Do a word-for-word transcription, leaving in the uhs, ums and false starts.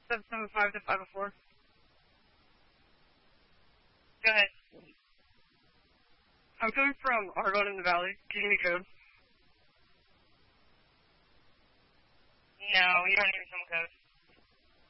seven seven five to five oh four. Go ahead. I'm coming from Argonne in the Valley. Can you give me code? No, you don't need some code.